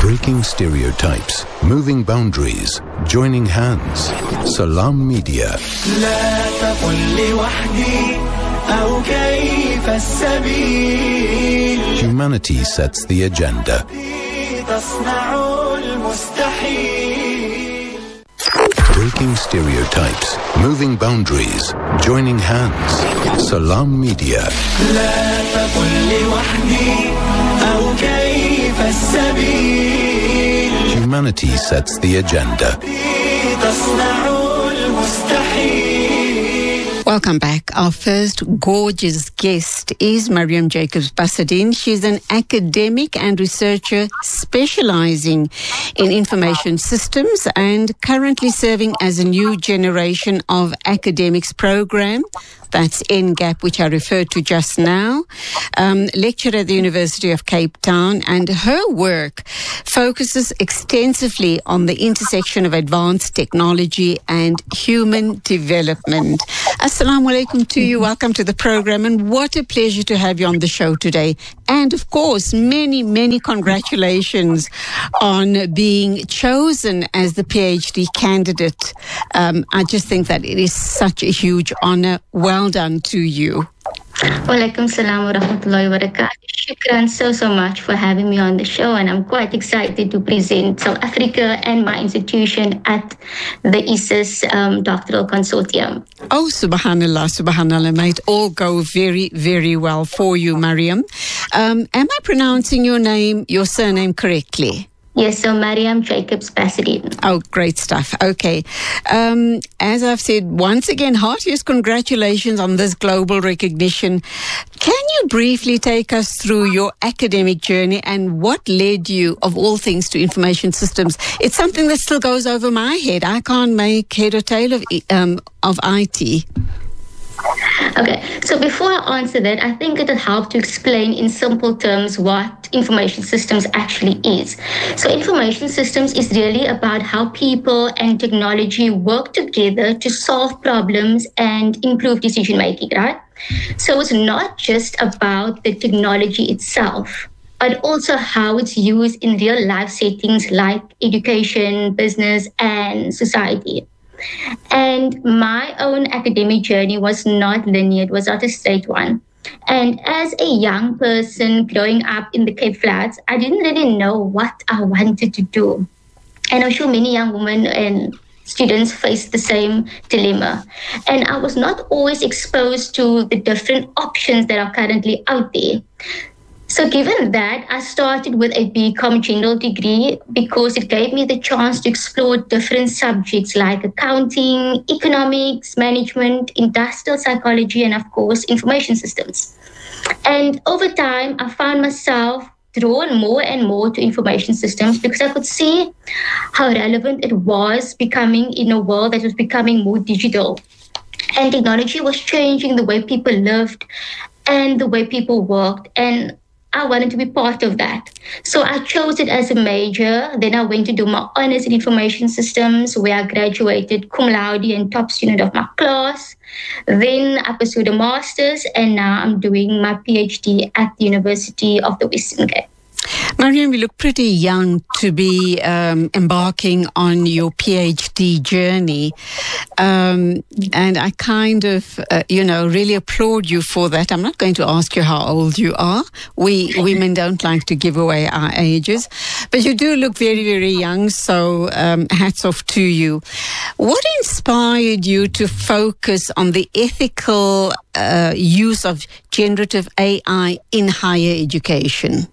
Breaking stereotypes, moving boundaries, joining hands. Salam Media. لا تقل لوحدي أو كيف السبيل. Humanity sets the agenda. تصنع المستحيل. Breaking stereotypes, moving boundaries, joining hands. Salam Media. لا تقل لوحدي أو كيف السبيل. Humanity sets the agenda. تصنع المستحيل. Welcome back. Our first gorgeous guest is Mariam Jacobs Basadin. She's an academic and researcher specializing in information systems and currently serving as a new generation of academics program. That's NGAP, which I referred to just now, lecturer at the University of Cape Town, and her work focuses extensively on the intersection of advanced technology and human development. Assalamu alaikum to you. Welcome to the program, and what a pleasure to have you on the show today. And of course, many, many congratulations on being chosen as the PhD candidate. I just think that it is such a huge honor. Well done to you. Walaikum salam wa rahmatullahi wa barakatuh. Shukran so much for having me on the show, and I'm quite excited to present South Africa and my institution at the ISIS Doctoral Consortium. Oh, subhanallah, may it all go very, very well for you, Mariam. Am I pronouncing your surname correctly? Yes, so Mariam Jacobs Basadin. Oh, great stuff. Okay. As I've said, once again, heartiest congratulations on this global recognition. Can you briefly take us through your academic journey and what led you, of all things, to information systems? It's something that still goes over my head. I can't make head or tail of IT. Okay, so before I answer that, I think it will help to explain in simple terms what information systems actually is. So information systems is really about how people and technology work together to solve problems and improve decision making, right? So it's not just about the technology itself, but also how it's used in real life settings like education, business, and society. And my own academic journey was not linear, it was not a straight one. And as a young person growing up in the Cape Flats, I didn't really know what I wanted to do. And I'm sure many young women and students face the same dilemma. And I was not always exposed to the different options that are currently out there. So given that, I started with a BCom general degree because it gave me the chance to explore different subjects like accounting, economics, management, industrial psychology, and of course, information systems. And over time, I found myself drawn more and more to information systems because I could see how relevant it was becoming in a world that was becoming more digital. And technology was changing the way people lived and the way people worked. And I wanted to be part of that. So I chose it as a major. Then I went to do my honors in information systems, where I graduated cum laude and top student of my class. Then I pursued a master's, and now I'm doing my PhD at the University of the Western Cape. Mariam, you look pretty young to be embarking on your PhD journey. And I kind of, really applaud you for that. I'm not going to ask you how old you are. We women don't like to give away our ages. But you do look very, very young, so hats off to you. What inspired you to focus on the ethical use of generative AI in higher education?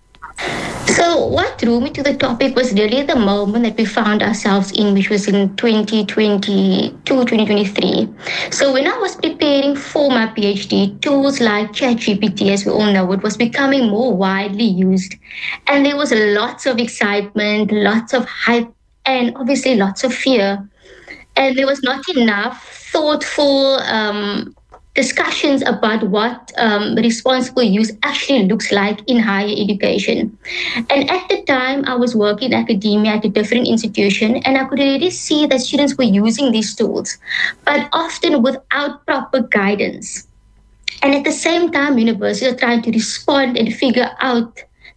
So what drew me to the topic was really the moment that we found ourselves in, which was in 2022, 2023. So when I was preparing for my PhD, tools like ChatGPT, as we all know, it was becoming more widely used. And there was lots of excitement, lots of hype, and obviously lots of fear. And there was not enough thoughtful discussions about what responsible use actually looks like in higher education. And at the time, I was working in academia at a different institution, and I could already see that students were using these tools, but often without proper guidance. And at the same time, universities are trying to respond and figure out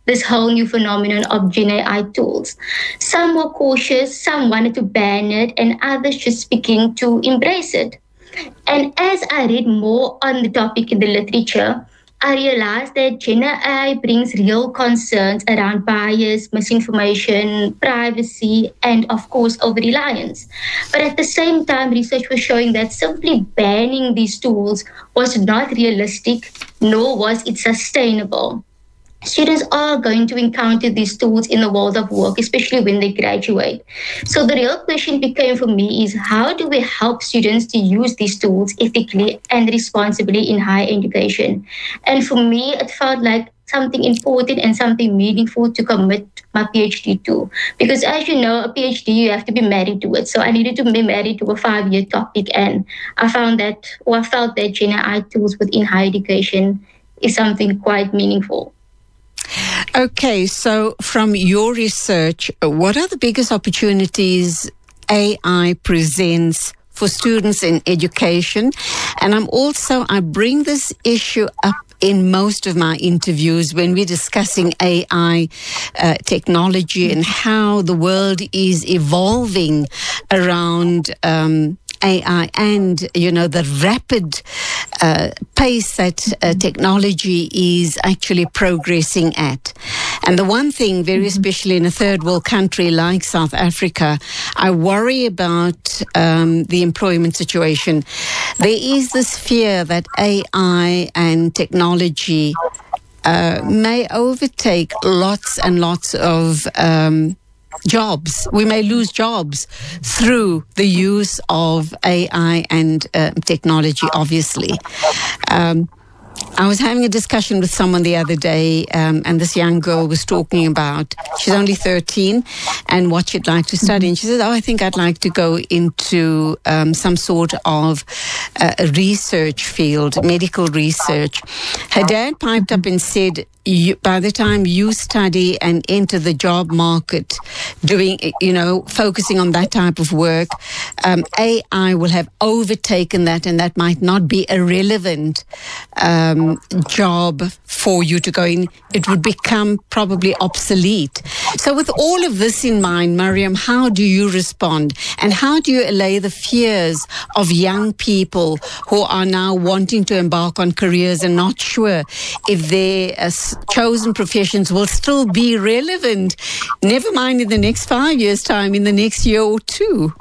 this whole new phenomenon of Gen AI tools. Some were cautious, some wanted to ban it, and others just began to embrace it. And as I read more on the topic in the literature, I realized that Gen AI brings real concerns around bias, misinformation, privacy, and of course, over-reliance. But at the same time, research was showing that simply banning these tools was not realistic, nor was it sustainable. Students are going to encounter these tools in the world of work, especially when they graduate. So the real question became for me is, how do we help students to use these tools ethically and responsibly in higher education? And for me, it felt like something important and something meaningful to commit my PhD to. Because as you know, a PhD, you have to be married to it. So I needed to be married to a 5-year topic. And I felt that Gen AI tools within higher education is something quite meaningful. Okay, so from your research, what are the biggest opportunities AI presents for students in education? And I bring this issue up in most of my interviews when we're discussing AI technology and how the world is evolving around AI and, the rapid pace that technology is actually progressing at. And the one thing, very especially in a third world country like South Africa, I worry about the employment situation. There is this fear that AI and technology may overtake lots and lots of jobs. We may lose jobs through the use of AI and technology, obviously. I was having a discussion with someone the other day, and this young girl was talking about, she's only 13, and what she'd like to study. And she said, I think I'd like to go into some sort of a research field, medical research. Her dad piped up and said, by the time you study and enter the job market, doing, focusing on that type of work, AI will have overtaken that, and that might not be a relevant job for you to go in. It would become probably obsolete. So with all of this in mind, Mariam, how do you respond? And how do you allay the fears of young people who are now wanting to embark on careers and not sure if their chosen professions will still be relevant, never mind in the next 5 years' time, in the next year or two?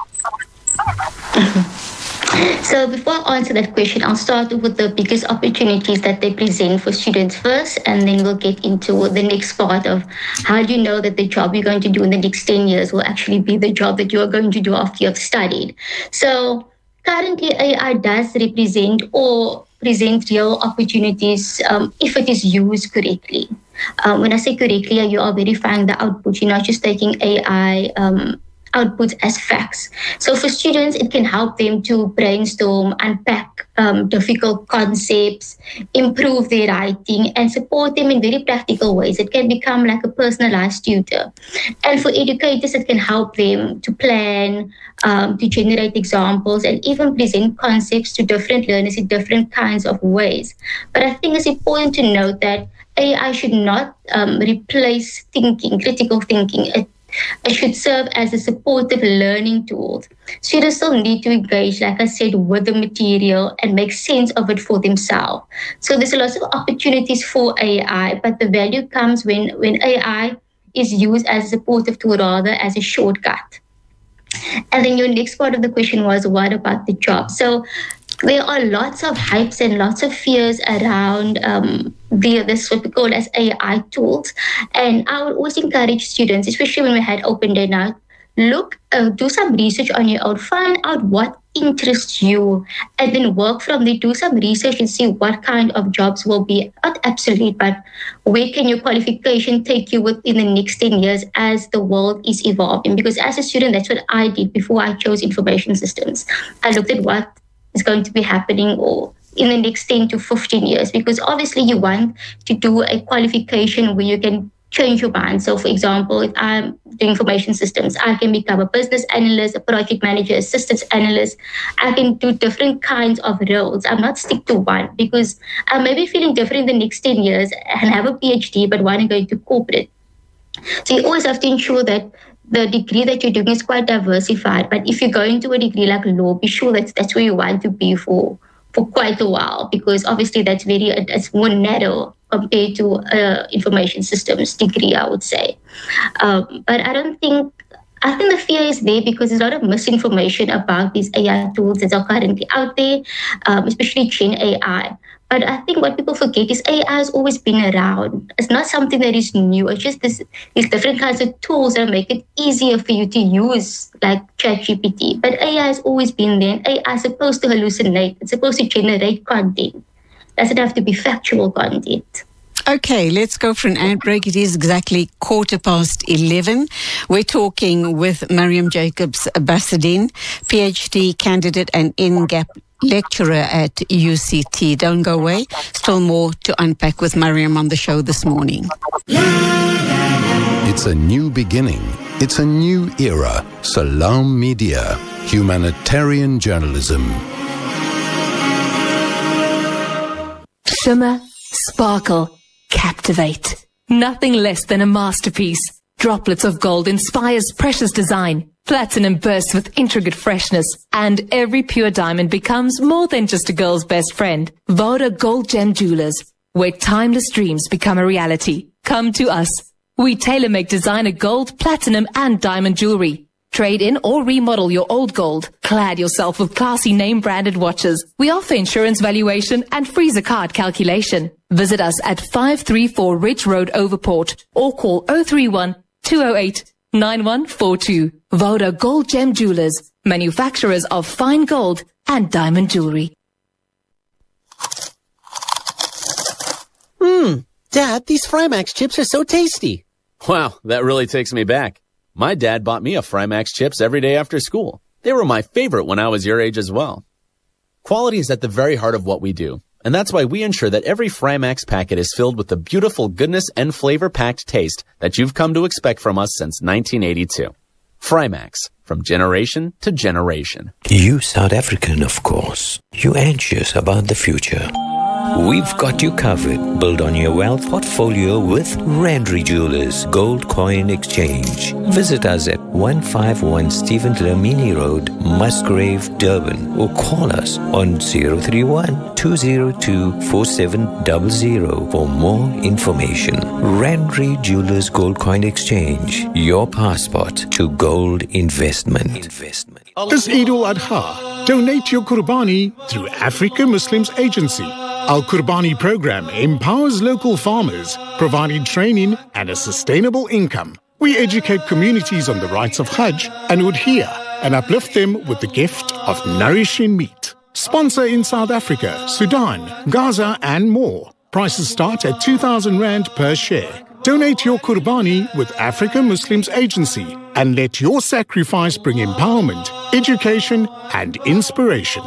So before I answer that question, I'll start with the biggest opportunities that they present for students first, and then we'll get into the next part of how do you know that the job you're going to do in the next 10 years will actually be the job that you are going to do after you've studied. So currently, AI does represent or present real opportunities if it is used correctly. When I say correctly, you are verifying the output. You're not just taking AI outputs as facts. So for students, it can help them to brainstorm, unpack difficult concepts, improve their writing, and support them in very practical ways. It can become like a personalized tutor. And for educators, it can help them to plan, to generate examples, and even present concepts to different learners in different kinds of ways. But I think it's important to note that AI should not replace thinking, critical thinking. It should serve as a supportive learning tool. Students still need to engage, like I said, with the material and make sense of it for themselves. So there's lots of opportunities for AI, but the value comes when AI is used as a supportive tool rather as a shortcut. And then your next part of the question was, what about the job? So there are lots of hypes and lots of fears around this what we call as AI tools. And I would always encourage students, especially when we had open day now, do some research on your own, find out what interests you, and then work from there, do some research and see what kind of jobs will be, not obsolete, but where can your qualification take you within the next 10 years as the world is evolving. Because as a student, that's what I did before I chose information systems. I looked at what is going to be happening or in the next 10 to 15 years, because obviously you want to do a qualification where you can change your mind. So, for example, if I'm doing information systems, I can become a business analyst, a project manager, a systems analyst. I can do different kinds of roles. I'm not stick to one because I may be feeling different in the next 10 years and have a PhD, but want to go into corporate. So you always have to ensure that the degree that you're doing is quite diversified. But if you go into a degree like law, be sure that that's where you want to be for quite a while, because obviously it's more narrow compared to information systems degree, I would say. But I think the fear is there because there's a lot of misinformation about these AI tools that are currently out there, especially Gen AI. But I think what people forget is AI has always been around. It's not something that is new. It's just these different kinds of tools that make it easier for you to use, like ChatGPT. But AI has always been there. AI is supposed to hallucinate. It's supposed to generate content. It doesn't have to be factual content. Okay, let's go for an ad break. It is exactly 11:15. We're talking with Mariam Jacobs Bassadine, PhD candidate and NGAP lecturer at UCT. Don't go away. Still more to unpack with Mariam on the show this morning. It's a new beginning. It's a new era. Salam Media. Humanitarian journalism. Shimmer, sparkle, captivate. Nothing less than a masterpiece. Droplets of gold inspires precious design. Platinum bursts with intricate freshness. And every pure diamond becomes more than just a girl's best friend. Voda Gold Gem Jewelers, where timeless dreams become a reality. Come to us. We tailor-make designer gold, platinum and diamond jewelry. Trade in or remodel your old gold. Clad yourself with classy name-branded watches. We offer insurance valuation and free zakat calculation. Visit us at 534 Ridge Road, Overport, or call 031-208-9142. Voda Gold Gem Jewelers, manufacturers of fine gold and diamond jewelry. Dad, these Frymax chips are so tasty. Wow, that really takes me back. My dad bought me a Frymax chips every day after school. They were my favorite when I was your age as well. Quality is at the very heart of what we do, and that's why we ensure that every Frymax packet is filled with the beautiful goodness and flavor-packed taste that you've come to expect from us since 1982. Frymax, from generation to generation. You South African, of course. You anxious about the future. We've got you covered. Build on your wealth portfolio with Randry Jewelers Gold Coin Exchange. Visit us at 151 Stephen Dlamini Road, Musgrave, Durban, or call us on 031-202-4700 for more information. Randry Jewelers Gold Coin Exchange, your passport to gold investment. This Eid al-Adha, donate your Qurbani through Africa Muslims Agency. Our Qurbani program empowers local farmers, providing training and a sustainable income. We educate communities on the rights of Hajj and Udhiyah and uplift them with the gift of nourishing meat. Sponsor in South Africa, Sudan, Gaza and more. Prices start at 2,000 Rand per share. Donate your Qurbani with Africa Muslims Agency and let your sacrifice bring empowerment, education and inspiration.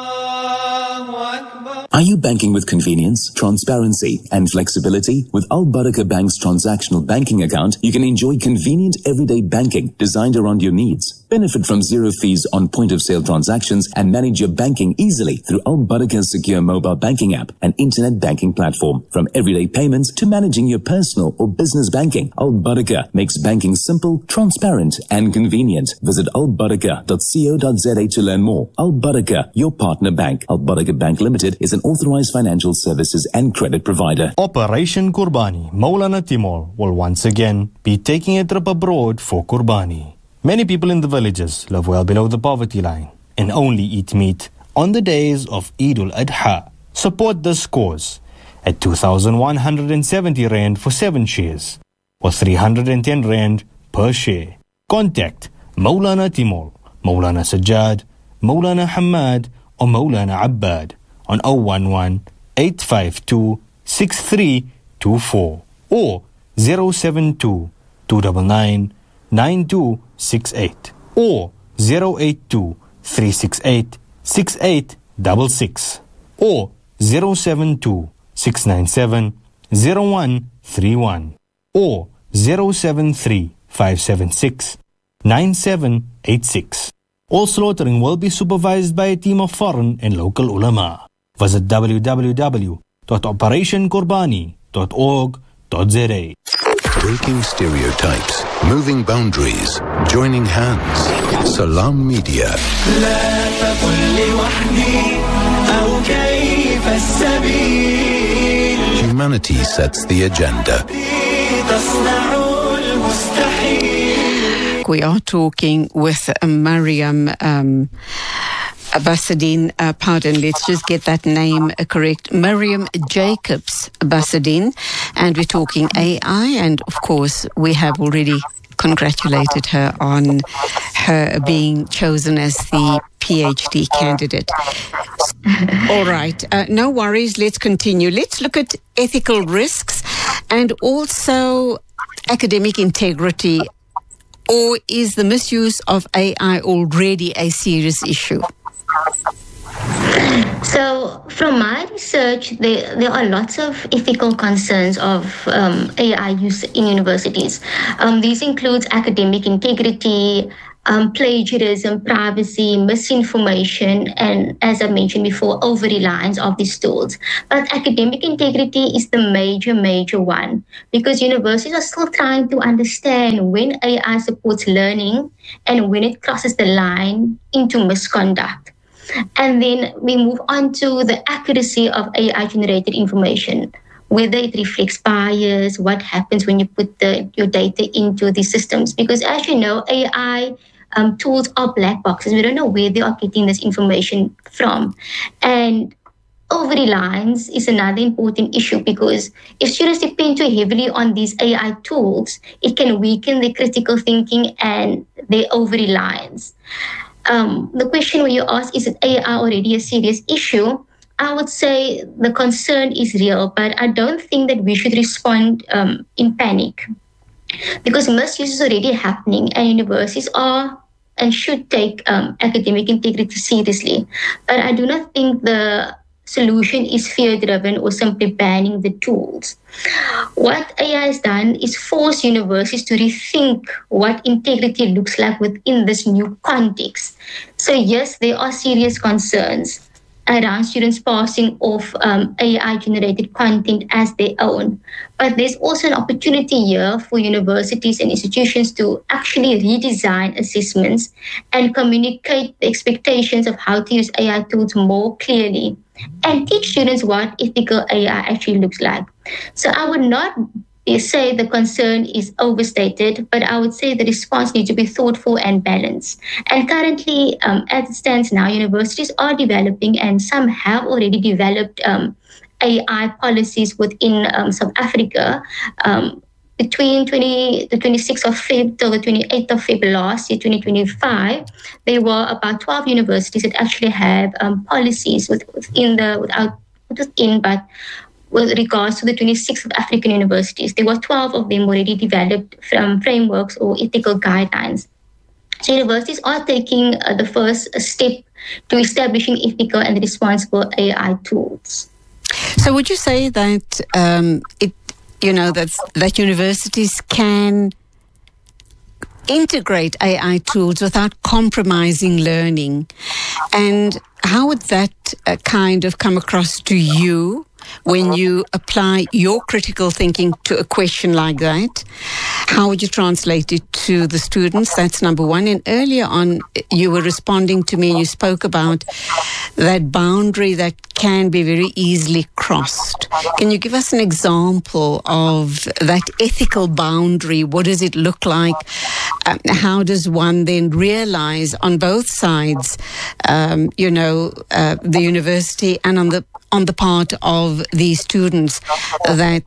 Are you banking with convenience, transparency, and flexibility? With Al Barakah Bank's transactional banking account, you can enjoy convenient everyday banking designed around your needs. Benefit from zero fees on point-of-sale transactions and manage your banking easily through Al Barakah's secure mobile banking app and internet banking platform. From everyday payments to managing your personal or business banking, Al Barakah makes banking simple, transparent, and convenient. Visit albarakah.co.za to learn more. Al Barakah, your partner bank. Al Barakah Bank Limited is an authorized financial services and credit provider. Operation Qurbani. Maulana Timur will once again be taking a trip abroad for Qurbani. Many people in the villages live well below the poverty line and only eat meat on the days of Eid al-Adha. Support this cause at 2,170 Rand for 7 shares or 310 Rand per share. Contact Maulana Timur, Maulana Sajjad, Maulana Hamad or Maulana Abbad on 011-852-6324 or 072-299-9268 or 082-368-6866 or 072-697-0131. or 073-576-9786. All slaughtering will be supervised by a team of foreign and local ulama. Visit www.operationqurbani.org.za. Breaking stereotypes, moving boundaries, joining hands. Salam Media. لا تقل لوحدي أو كيف السبيل. Humanity sets the agenda. تصنع المستحيل. We are talking with Mariam Bassadine, pardon, let's just get that name correct. Mariam Jacobs Bassadine, and we're talking AI, and of course we have already congratulated her on her being chosen as the PhD candidate. All right, no worries, let's continue. Let's look at ethical risks and also academic integrity. Or is the misuse of AI already a serious issue? So, from my research, there are lots of ethical concerns of AI use in universities. These include academic integrity, plagiarism, privacy, misinformation, and, as I mentioned before, over-reliance of these tools. But academic integrity is the major one, because universities are still trying to understand when AI supports learning and when it crosses the line into misconduct. And then we move on to the accuracy of AI-generated information, whether it reflects bias, what happens when you put your data into these systems. Because as you know, AI tools are black boxes. We don't know where they are getting this information from. And over-reliance is another important issue, because if students depend too heavily on these AI tools, it can weaken their critical thinking and their over-reliance. The question where you ask, is it AI already a serious issue? I would say the concern is real, but I don't think that we should respond in panic, because misuse is already happening and universities are and should take academic integrity seriously. But I do not think the solution is fear-driven or simply banning the tools. What AI has done is force universities to rethink what integrity looks like within this new context. So yes, there are serious concerns around students passing off AI-generated content as their own. But there's also an opportunity here for universities and institutions to actually redesign assessments and communicate the expectations of how to use AI tools more clearly and teach students what ethical AI actually looks like. So I would not say the concern is overstated, but I would say the response needs to be thoughtful and balanced. And currently, as it stands now, universities are developing, and some have already developed AI policies within South Africa. Between the 26th of Feb till the 28th of Feb last year, 2025, there were about 12 universities that actually have policies with regards to the 26 of African universities. There were 12 of them already developed from frameworks or ethical guidelines. So universities are taking the first step to establishing ethical and responsible AI tools. So would you say that that universities can integrate AI tools without compromising learning? And how would that kind of come across to you when you apply your critical thinking to a question like that? How would you translate it to the students? That's number one. And earlier on, you were responding to me and you spoke about that boundary that can be very easily crossed. Can you give us an example of that ethical boundary? What does it look like? How does one then realize on both sides, the university and on the part of the students that,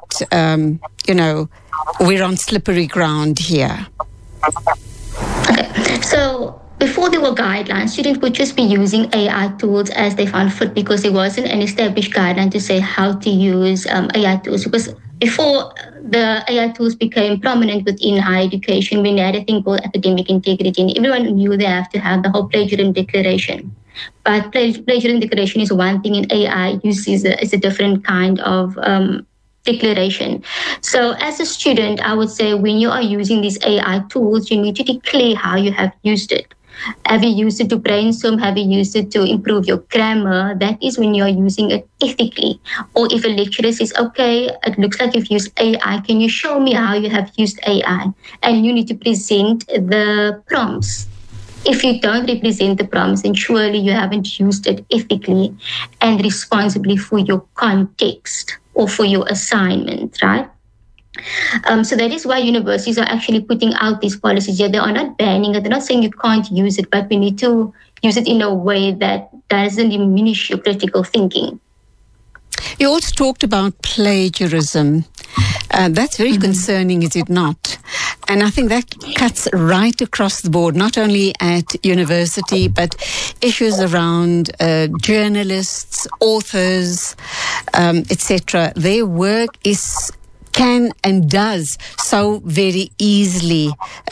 we're on slippery ground here? Okay, so before there were guidelines, students would just be using AI tools as they found fit, because there wasn't an established guideline to say how to use AI tools. Because before the AI tools became prominent within higher education, we had a thing called academic integrity, and everyone knew they have to have the whole plagiarism declaration. But plagiarism declaration is one thing, and AI use is a different kind of declaration. So as a student, I would say when you are using these AI tools, you need to declare how you have used it. Have you used it to brainstorm? Have you used it to improve your grammar? That is when you're using it ethically. Or if a lecturer says, okay, it looks like you've used AI, can you show me how you have used AI? And you need to present the prompts. If you don't represent the prompts, then surely you haven't used it ethically and responsibly for your context or for your assignment, right? So that is why universities are actually putting out these policies. Yeah, they are not banning it. They're not saying you can't use it, but we need to use it in a way that doesn't diminish your critical thinking. You also talked about plagiarism. That's very concerning, is it not? And I think that cuts right across the board, not only at university, but issues around journalists, authors, etc. Their work can and does so very easily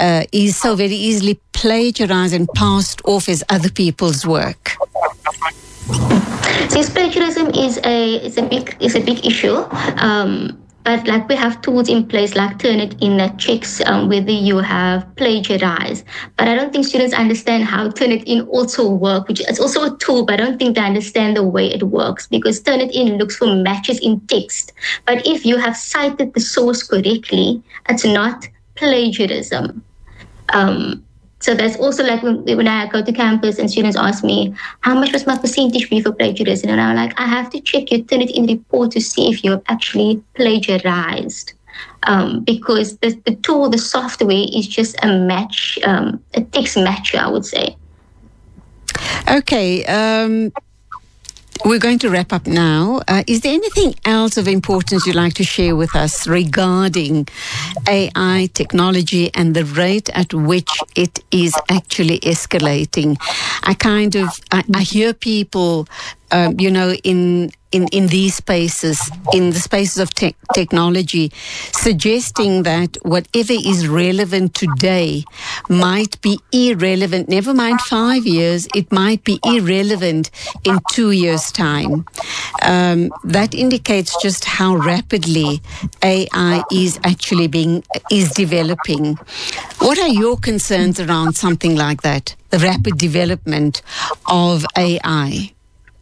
plagiarized and passed off as other people's work. Since plagiarism is a big issue, but like we have tools in place like Turnitin that checks whether you have plagiarized. But I don't think students understand how Turnitin also works, which is also a tool, but I don't think they understand the way it works because Turnitin looks for matches in text. But if you have cited the source correctly, it's not plagiarism. So that's also like when I go to campus and students ask me, how much was my percentage be for plagiarism? And I'm like, I have to check your Turnitin report to see if you have actually plagiarized. Because the tool, the software is just a match, a text matcher, I would say. Okay. We're going to wrap up now. Is there anything else of importance you'd like to share with us regarding AI technology and the rate at which it is actually escalating? I hear people, in these spaces, in the spaces of technology, suggesting that whatever is relevant today might be irrelevant, never mind 5 years, it might be irrelevant in 2 years' time. That indicates just how rapidly AI is developing. What are your concerns around something like that, the rapid development of AI?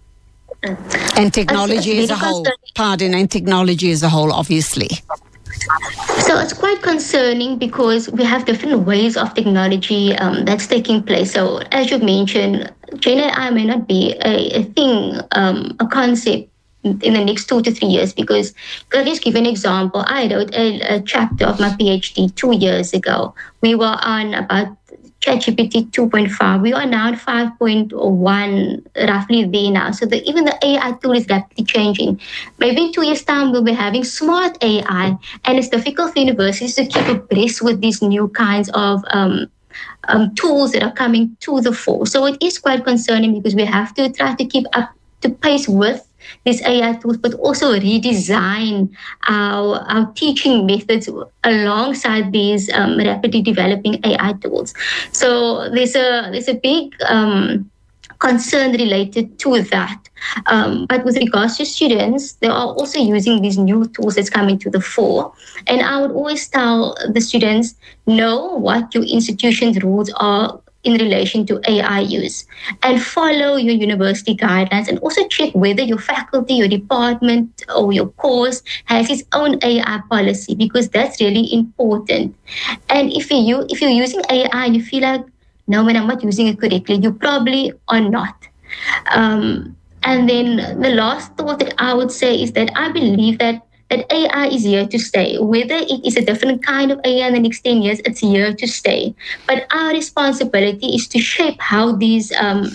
And technology as a whole. And technology as a whole, obviously. So it's quite concerning because we have different ways of technology that's taking place. So as you mentioned, Gen AI may not be a thing, a concept in the next 2 to 3 years because I'll just give an example. I wrote a chapter of my PhD 2 years ago. We were on about ChatGPT 2.5. We are now at 5.1, roughly there now. So even the AI tool is rapidly changing. Maybe in 2 years' time, we'll be having smart AI, and it's difficult for universities to keep abreast with these new kinds of tools that are coming to the fore. So it is quite concerning because we have to try to keep up to pace with these AI tools, but also redesign our teaching methods alongside these rapidly developing AI tools. So there's a big concern related to that. But with regards to students, they are also using these new tools that's coming to the fore. And I would always tell the students, know what your institution's rules are in relation to AI use and follow your university guidelines, and also check whether your faculty, your department or your course has its own AI policy, because that's really important. And if you're using AI and you feel like, no, man, I'm not using it correctly, you probably are not. And then the last thought that I would say is that I believe that AI is here to stay. Whether it is a different kind of AI in the next 10 years, it's here to stay. But our responsibility is to shape how these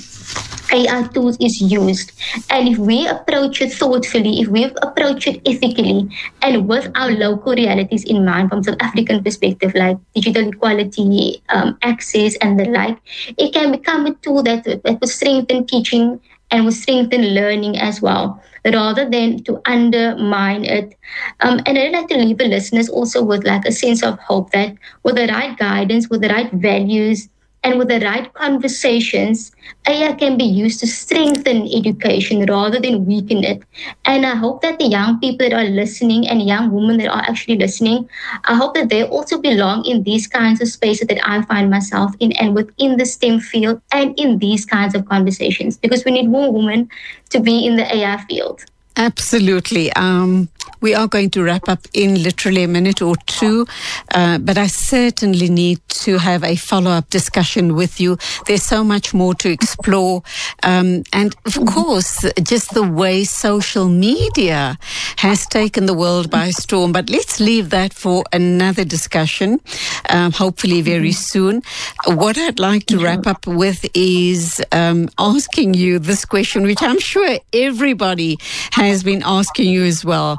AI tools is used. And if we approach it thoughtfully, if we approach it ethically, and with our local realities in mind from South African perspective, like digital equality, access and the like, it can become a tool that will strengthen teaching and will strengthen learning as well, rather than to undermine it. And I'd like to leave the listeners also with like a sense of hope that with the right guidance, with the right values, And with the right conversations, AI can be used to strengthen education rather than weaken it. And I hope that the young people that are listening and young women that are actually listening, I hope that they also belong in these kinds of spaces that I find myself in and within the STEM field and in these kinds of conversations, because we need more women to be in the AI field. Absolutely. We are going to wrap up in literally a minute or two, but I certainly need to have a follow-up discussion with you. There's so much more to explore. And of course, just the way social media has taken the world by storm. But let's leave that for another discussion, hopefully very soon. What I'd like to wrap up with is asking you this question, which I'm sure everybody has been asking you as well.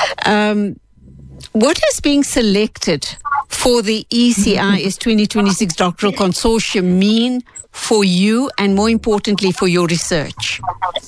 What is being selected for the ECIS 2026 Doctoral Consortium mean for you and, more importantly, for your research?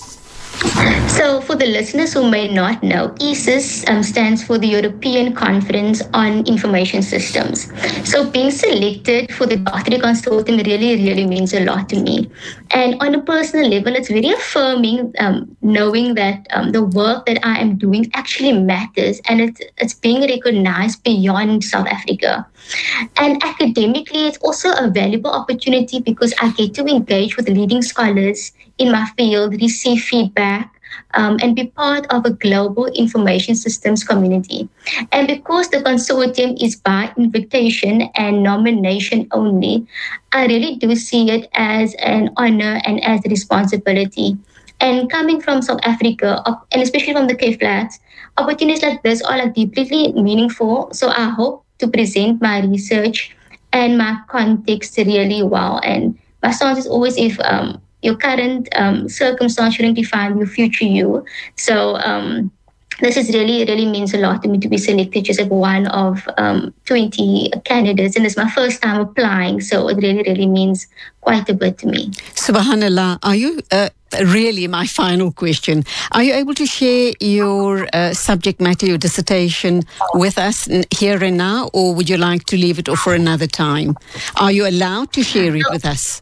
So for the listeners who may not know, ESIS stands for the European Conference on Information Systems. So being selected for the doctoral consortium really means a lot to me. And on a personal level, it's very affirming knowing that the work that I am doing actually matters and it's being recognized beyond South Africa. And academically, it's also a valuable opportunity because I get to engage with leading scholars in my field, receive feedback, and be part of a global information systems community. And because the consortium is by invitation and nomination only, I really do see it as an honor and as a responsibility. And coming from South Africa, and especially from the Cape Flats, opportunities like this are like deeply meaningful. So I hope to present my research and my context really well. And my stance is always if your current circumstance shouldn't define your future you. So this is really means a lot to me to be selected just like one of 20 candidates. And it's my first time applying. So it really means quite a bit to me. Subhanallah, are you... really, my final question. Are you able to share your subject matter, your dissertation with us here and now, or would you like to leave it for another time? Are you allowed to share it with us?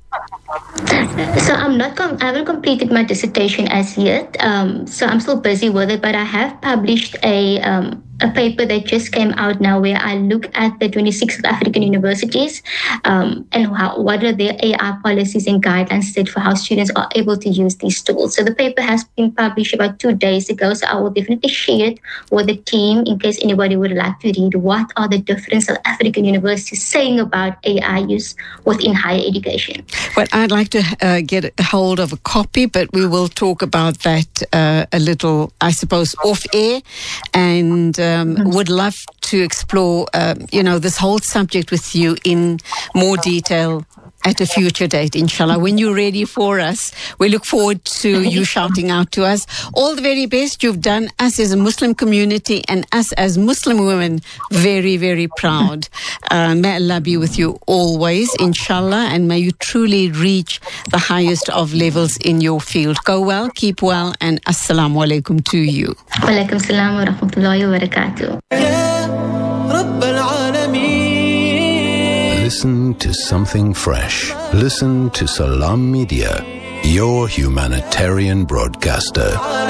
So I haven't completed my dissertation as yet. So I'm still busy with it, but I have published a paper that just came out now where I look at the 26 South African universities and what are their AI policies and guidelines set for how students are able to use these tools. So the paper has been published about 2 days ago, so I will definitely share it with the team in case anybody would like to read what are the different South African universities saying about AI use within higher education. Well, I'd like to get a hold of a copy, but we will talk about that a little, I suppose, off air, and would love to explore, this whole subject with you in more detail at a future date, inshallah. When you're ready for us, we look forward to you shouting out to us. All the very best. You've done us as a Muslim community and us as Muslim women very proud. May Allah be with you always, inshallah, and may you truly reach the highest of levels in your field. Go well, keep well, and assalamu alaikum to you. Wa alaikum salam wa rahmatullahi wa barakatuh. Listen to something fresh. Listen to Salam Media, your humanitarian broadcaster.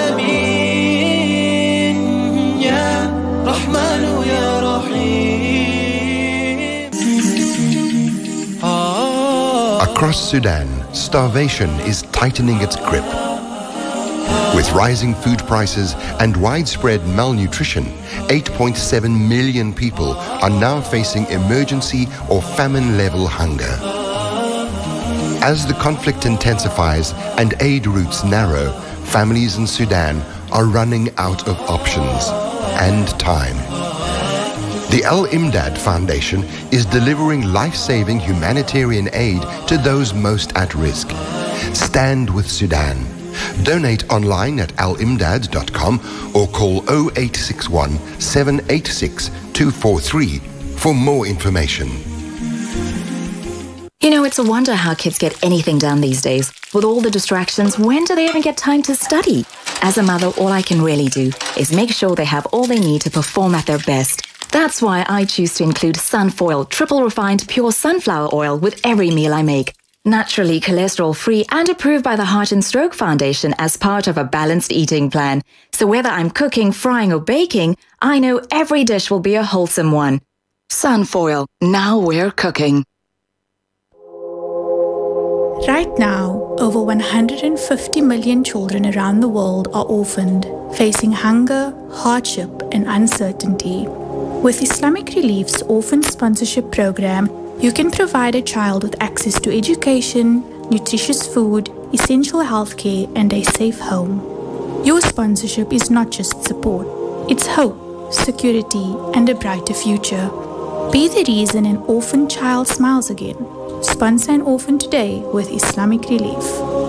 Across Sudan, starvation is tightening its grip. With rising food prices and widespread malnutrition, 8.7 million people are now facing emergency or famine-level hunger. As the conflict intensifies and aid routes narrow, families in Sudan are running out of options and time. The Al-Imdad Foundation is delivering life-saving humanitarian aid to those most at risk. Stand with Sudan. Donate online at alimdad.com or call 0861 786 243 for more information. You know, it's a wonder how kids get anything done these days. With all the distractions, when do they even get time to study? As a mother, all I can really do is make sure they have all they need to perform at their best. That's why I choose to include Sunfoil triple refined pure sunflower oil with every meal I make. Naturally cholesterol-free and approved by the Heart and Stroke Foundation as part of a balanced eating plan. So whether I'm cooking, frying or baking, I know every dish will be a wholesome one. Sunfoil, now we're cooking. Right now, over 150 million children around the world are orphaned, facing hunger, hardship and uncertainty. With Islamic Relief's Orphan Sponsorship Program, you can provide a child with access to education, nutritious food, essential healthcare and a safe home. Your sponsorship is not just support, it's hope, security and a brighter future. Be the reason an orphan child smiles again. Sponsor an orphan today with Islamic Relief.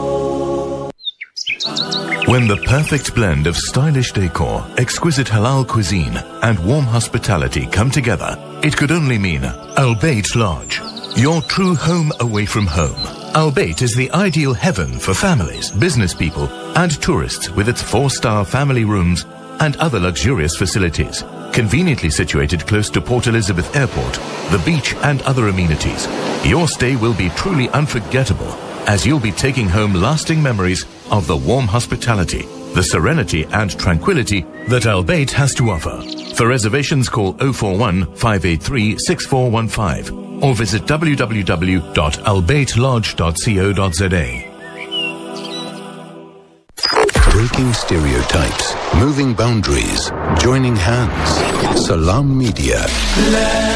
When the perfect blend of stylish decor, exquisite halal cuisine, and warm hospitality come together, it could only mean Al Bayt Lodge, your true home away from home. Al Bayt is the ideal heaven for families, business people, and tourists with its 4-star family rooms and other luxurious facilities. Conveniently situated close to Port Elizabeth Airport, the beach and other amenities, your stay will be truly unforgettable as you'll be taking home lasting memories of the warm hospitality, the serenity and tranquility that Al Bayt has to offer. For reservations, call 041 583 6415 or visit www.albaytlodge.co.za. Breaking stereotypes, moving boundaries, joining hands. Salam Media.